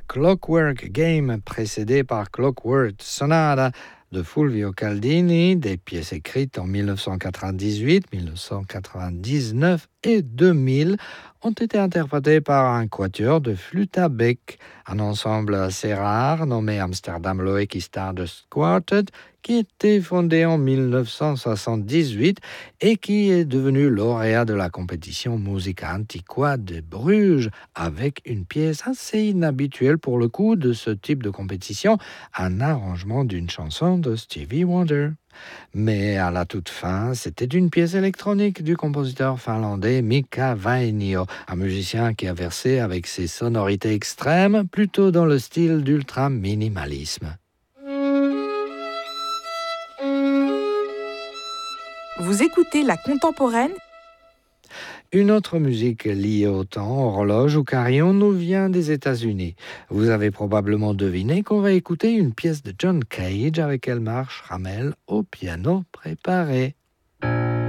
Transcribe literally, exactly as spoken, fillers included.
Clockwork Game, précédé par Clockwork Sonata de Fulvio Caldini, des pièces écrites en dix-neuf cent quatre-vingt-dix-huit, dix-neuf cent quatre-vingt-dix-neuf et deux mille, ont été interprétées par un quatuor de flûte à bec, un ensemble assez rare nommé Amsterdam Loeki Stardust Quartet, qui était fondé en dix-neuf cent soixante-dix-huit et qui est devenu lauréat de la compétition Musica Antiqua de Bruges, avec une pièce assez inhabituelle pour le coup de ce type de compétition, un arrangement d'une chanson de Stevie Wonder. Mais à la toute fin, c'était une pièce électronique du compositeur finlandais Mika Vainio, un musicien qui a versé avec ses sonorités extrêmes plutôt dans le style d'ultra-minimalisme. Vous écoutez La Contemporaine ? Une autre musique liée au temps, horloge ou carillon nous vient des États-Unis. Vous avez probablement deviné qu'on va écouter une pièce de John Cage avec Elle marche Ramel au piano préparé.